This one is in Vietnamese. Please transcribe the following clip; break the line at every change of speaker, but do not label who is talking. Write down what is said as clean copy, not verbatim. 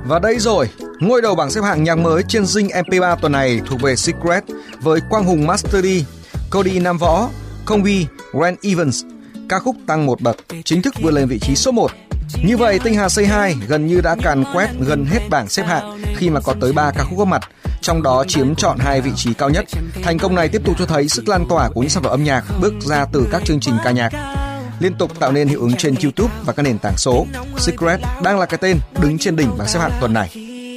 Và đây rồi, ngôi đầu bảng xếp hạng nhạc mới trên Zing MP3 tuần này thuộc về Secret với Quang Hùng Master D, Cody Nam Võ, Kombi, Grant Evans. Ca khúc tăng một bậc, chính thức vươn lên vị trí số 1. Như vậy, Tinh Hà Say Hi gần như đã càn quét gần hết bảng xếp hạng khi mà có tới 3 ca khúc góp mặt, trong đó chiếm trọn 2 vị trí cao nhất. Thành công này tiếp tục cho thấy sức lan tỏa của những sản phẩm âm nhạc bước ra từ các chương trình ca nhạc, liên tục tạo nên hiệu ứng trên YouTube và các nền tảng số. Secret đang là cái tên đứng trên đỉnh bảng xếp hạng tuần này.